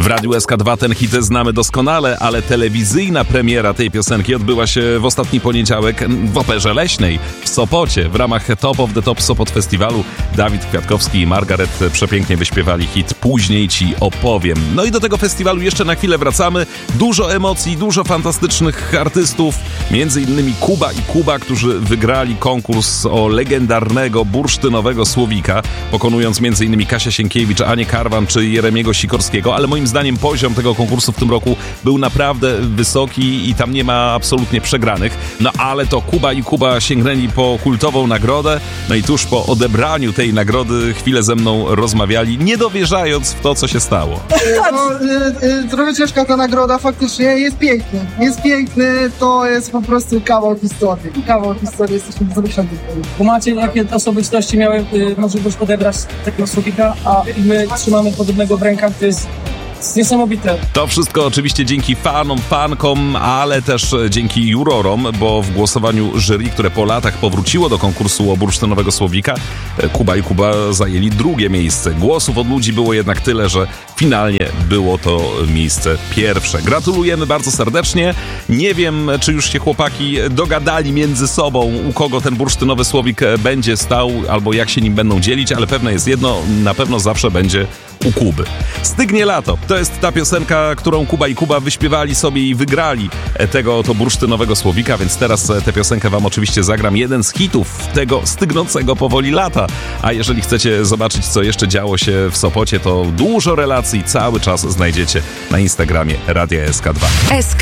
W Radiu SK2 ten hit znamy doskonale, ale telewizyjna premiera tej piosenki odbyła się w ostatni poniedziałek w Operze Leśnej w Sopocie. W ramach Top of the Top Sopot Festiwalu Dawid Kwiatkowski i Margaret przepięknie wyśpiewali hit Później Ci opowiem. No i do tego festiwalu jeszcze na chwilę wracamy. Dużo emocji, dużo fantastycznych artystów, między innymi Kuba i Kuba, którzy wygrali konkurs o legendarnego bursztynowego słowika, pokonując między innymi Kasia Sienkiewicz, Anię Karwan czy Jeremiego Sikorskiego, ale moim zdaniem poziom tego konkursu w tym roku był naprawdę wysoki i tam nie ma absolutnie przegranych. No ale to Kuba i Kuba sięgnęli po kultową nagrodę, no i tuż po odebraniu tej nagrody chwilę ze mną rozmawiali, nie dowierzając w to, co się stało. Trochę ciężka ta nagroda, faktycznie jest piękny. Jest piękny, to jest po prostu kawał historii. Kawał historii, jesteśmy wzruszeni. Bo macie, jakie osobistości miały możliwość odebrać takiego słowika, a my trzymamy podobnego w rękach, to jest niesamowite. To wszystko oczywiście dzięki fanom, fankom, ale też dzięki jurorom, bo w głosowaniu jury, które po latach powróciło do konkursu o bursztynowego słowika, Kuba i Kuba zajęli drugie miejsce. Głosów od ludzi było jednak tyle, że finalnie było to miejsce pierwsze. Gratulujemy bardzo serdecznie. Nie wiem, czy już się chłopaki dogadali między sobą, u kogo ten bursztynowy słowik będzie stał, albo jak się nim będą dzielić, ale pewne jest jedno, na pewno zawsze będzie u Kuby. Stygnie lato. To jest ta piosenka, którą Kuba i Kuba wyśpiewali sobie i wygrali tego oto bursztynowego słowika, więc teraz tę piosenkę wam oczywiście zagram. Jeden z hitów tego stygnącego powoli lata. A jeżeli chcecie zobaczyć, co jeszcze działo się w Sopocie, to dużo relacji cały czas znajdziecie na Instagramie Radia SK2. SK